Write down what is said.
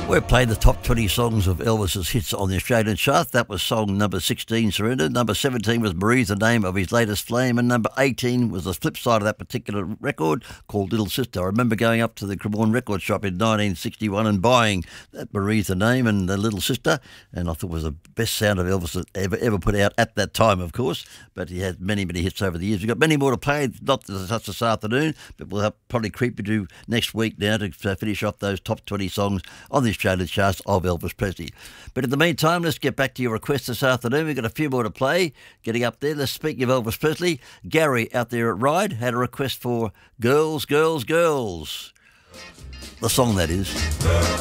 We played the top 20 songs of Elvis's hits on the Australian chart. That was song number 16, Surrender. Number 17 was Marie's the name of his latest flame. And number 18 was the flip side of that particular record called Little Sister. I remember going up to the Cremorne record shop in 1961 and buying that Marie's the name and the Little Sister. And I thought it was the best sound of Elvis ever put out at that time, of course. But he had many, many hits over the years. We've got many more to play, not such this afternoon, but we'll probably creep into next week now to finish off those top 20 songs on the Australian charts of Elvis Presley. But in the meantime, let's get back to your requests this afternoon. We've got a few more to play. Getting up there, let's speak of Elvis Presley. Gary out there at Ryde had a request for Girls, Girls, Girls. The song, that is.